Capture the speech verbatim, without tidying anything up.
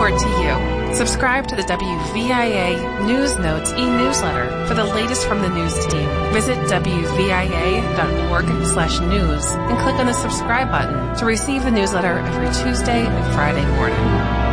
report to you. Subscribe to the W V I A News Notes e-newsletter for the latest from the news team. Visit W V I A dot org slash news and click on the subscribe button to receive the newsletter every Tuesday and Friday morning.